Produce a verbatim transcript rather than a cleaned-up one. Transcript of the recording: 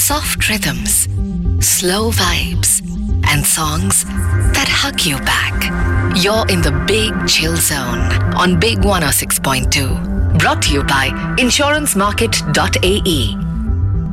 soft rhythms, slow vibes, and songs that hug you back. You're in the Big Chill Zone on Big one oh six point two. Brought to you by insurance market dot a e.